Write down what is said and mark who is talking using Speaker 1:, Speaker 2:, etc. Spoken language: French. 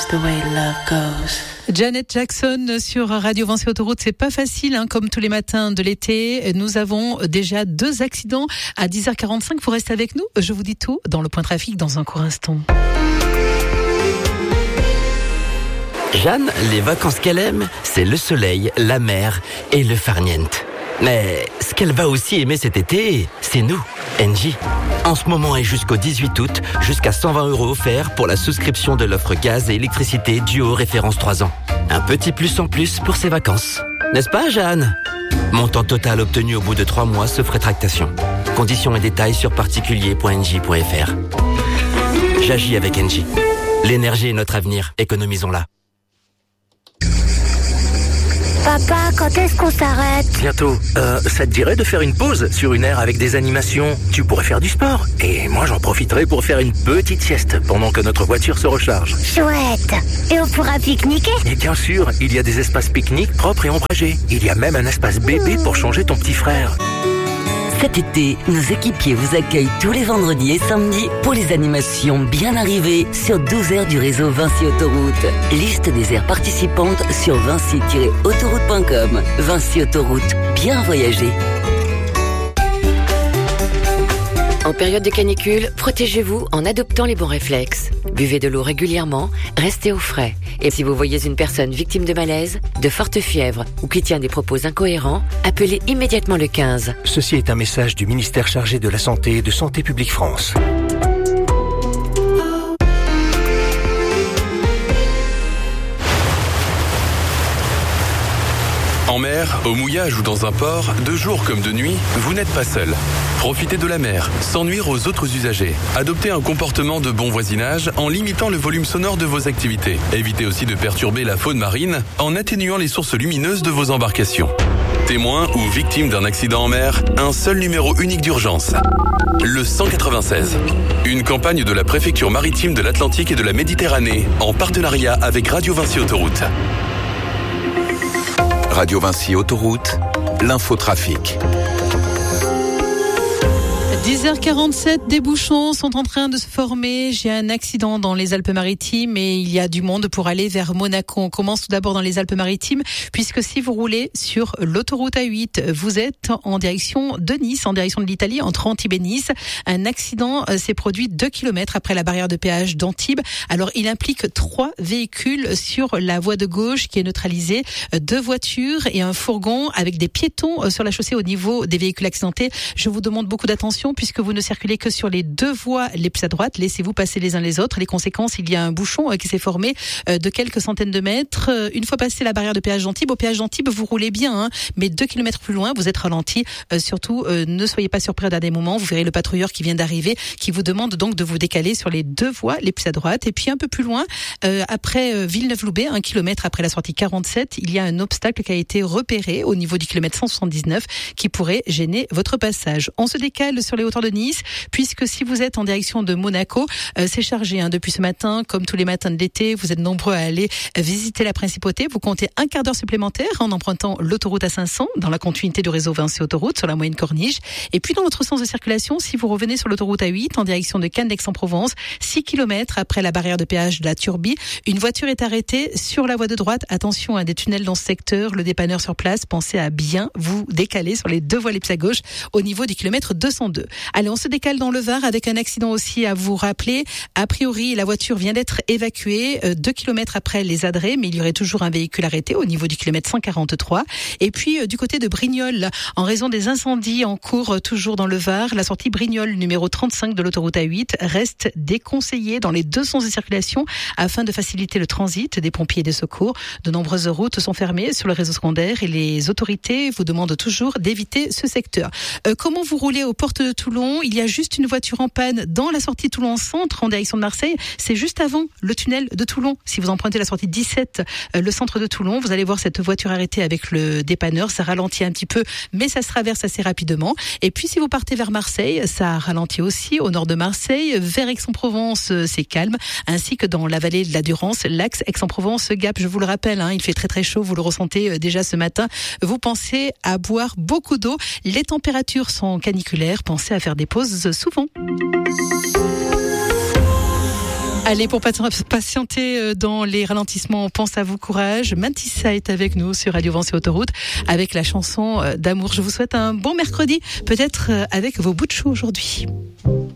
Speaker 1: the way love goes.
Speaker 2: Janet Jackson sur Radio Vinci Autoroute, c'est pas facile, comme tous les matins de l'été. Nous avons déjà 2 accidents à 10h45. Vous restez avec nous. Je vous dis tout dans le point trafic dans un court instant.
Speaker 3: Jeanne, les vacances qu'elle aime, c'est le soleil, la mer et le farniente. Mais ce qu'elle va aussi aimer cet été, c'est nous, Engie. En ce moment et jusqu'au 18 août, jusqu'à 120 € offerts pour la souscription de l'offre gaz et électricité Duo référence 3 ans. Un petit plus en plus pour ses vacances. N'est-ce pas, Jeanne ? Montant total obtenu au bout de 3 mois sauf rétractation. Conditions et détails sur particulier.engie.fr. J'agis avec Engie. L'énergie est notre avenir, économisons-la.
Speaker 4: Papa, quand est-ce qu'on s'arrête ?
Speaker 5: Bientôt. Ça te dirait de faire une pause sur une aire avec des animations ? Tu pourrais faire du sport. Et moi, j'en profiterai pour faire une petite sieste pendant que notre voiture se recharge.
Speaker 4: Chouette. Et on pourra pique-niquer ?
Speaker 5: Et bien sûr, il y a des espaces pique-nique propres et ombragés. Il y a même un espace bébé pour changer ton petit frère.
Speaker 6: Cet été, nos équipiers vous accueillent tous les vendredis et samedis pour les animations bien arrivées sur 12 aires du réseau Vinci Autoroute. Liste des aires participantes sur vinci-autoroute.com. Vinci Autoroute, bien voyager.
Speaker 7: En période de canicule, protégez-vous en adoptant les bons réflexes. Buvez de l'eau régulièrement, restez au frais. Et si vous voyez une personne victime de malaise, de forte fièvre ou qui tient des propos incohérents, appelez immédiatement le 15.
Speaker 5: Ceci est un message du ministère chargé de la Santé et de Santé publique France.
Speaker 8: En mer, au mouillage ou dans un port, de jour comme de nuit, vous n'êtes pas seul. Profitez de la mer, sans nuire aux autres usagers. Adoptez un comportement de bon voisinage en limitant le volume sonore de vos activités. Évitez aussi de perturber la faune marine en atténuant les sources lumineuses de vos embarcations. Témoin ou victime d'un accident en mer, un seul numéro unique d'urgence. Le 196. Une campagne de la préfecture maritime de l'Atlantique et de la Méditerranée, en partenariat avec Radio Vinci Autoroute.
Speaker 9: Radio Vinci Autoroute, l'infotrafic.
Speaker 2: 10h47, des bouchons sont en train de se former. J'ai un accident dans les Alpes-Maritimes et il y a du monde pour aller vers Monaco. On commence tout d'abord dans les Alpes-Maritimes puisque si vous roulez sur l'autoroute A8, vous êtes en direction de Nice, en direction de l'Italie, entre Antibes et Nice. Un accident s'est produit 2 km après la barrière de péage d'Antibes. Alors, il implique 3 véhicules sur la voie de gauche qui est neutralisée, 2 voitures et un fourgon avec des piétons sur la chaussée au niveau des véhicules accidentés. Je vous demande beaucoup d'attention puisque vous ne circulez que sur les 2 voies les plus à droite. Laissez-vous passer les uns les autres. Les conséquences, il y a un bouchon qui s'est formé de quelques centaines de mètres. Une fois passé la barrière de péage d'Antibes, au péage d'Antibes, vous roulez bien, mais 2 km plus loin, vous êtes ralenti. Surtout, ne soyez pas surpris à des moments. Vous verrez le patrouilleur qui vient d'arriver, qui vous demande donc de vous décaler sur les 2 voies les plus à droite. Et puis un peu plus loin, après Villeneuve-Loubet, 1 km après la sortie 47, il y a un obstacle qui a été repéré au niveau du kilomètre 179 qui pourrait gêner votre passage. On se décale sur les hauteurs de Nice, puisque si vous êtes en direction de Monaco, c'est chargé depuis ce matin, comme tous les matins de l'été, vous êtes nombreux à aller visiter la Principauté. Vous comptez un quart d'heure supplémentaire en empruntant l'autoroute A500 dans la continuité du réseau Vinci Autoroute sur la moyenne corniche. Et puis dans l'autre sens de circulation, si vous revenez sur l'autoroute A8 en direction de Cannes d'Aix-en-Provence, 6 km après la barrière de péage de la Turbie, une voiture est arrêtée sur la voie de droite. Attention à des tunnels dans ce secteur, le dépanneur sur place, pensez à bien vous décaler sur les 2 voies les plus à gauche au niveau du kilomètre 202. Allez, on se décale dans le Var avec un accident aussi à vous rappeler. A priori, la voiture vient d'être évacuée 2 km après les Adrets, mais il y aurait toujours un véhicule arrêté au niveau du kilomètre 143. Et puis, du côté de Brignoles, en raison des incendies en cours toujours dans le Var, la sortie Brignoles numéro 35 de l'autoroute A8 reste déconseillée dans les 2 sens de circulation afin de faciliter le transit des pompiers et des secours. De nombreuses routes sont fermées sur le réseau secondaire et les autorités vous demandent toujours d'éviter ce secteur. Comment vous roulez aux portes de Toulon? Il y a juste une voiture en panne dans la sortie Toulon-Centre en direction de Marseille. C'est juste avant le tunnel de Toulon. Si vous empruntez la sortie 17, le centre de Toulon, vous allez voir cette voiture arrêtée avec le dépanneur. Ça ralentit un petit peu, mais ça se traverse assez rapidement. Et puis si vous partez vers Marseille, ça ralentit aussi au nord de Marseille. Vers Aix-en-Provence, c'est calme. Ainsi que dans la vallée de la Durance, l'axe Aix-en-Provence-Gap. Je vous le rappelle, il fait très très chaud. Vous le ressentez déjà ce matin. Vous pensez à boire beaucoup d'eau. Les températures sont caniculaires. Pensez à faire des pauses souvent. Allez, pour patienter dans les ralentissements, on pense à vous, courage. Matissa est avec nous sur Radio Vinci Autoroute avec la chanson d'amour. Je vous souhaite un bon mercredi, peut-être avec vos bouts de chou aujourd'hui.